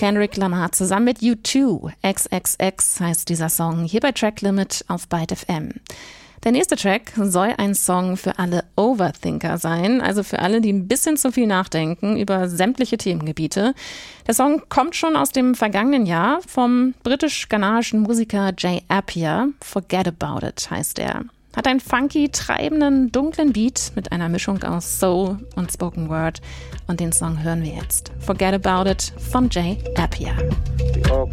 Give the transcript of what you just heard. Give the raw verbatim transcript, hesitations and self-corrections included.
Kendrick Lamar zusammen mit U zwei. X X X heißt dieser Song, hier bei Track Limit auf Byte F M. Der nächste Track soll ein Song für alle Overthinker sein, also für alle, die ein bisschen zu viel nachdenken über sämtliche Themengebiete. Der Song kommt schon aus dem vergangenen Jahr vom britisch-ghanaischen Musiker Jay Appiah. Forget About It heißt er. Hat einen funky, treibenden, dunklen Beat mit einer Mischung aus Soul und Spoken Word. Und den Song hören wir jetzt. Forget About It von Jay Appiah. We all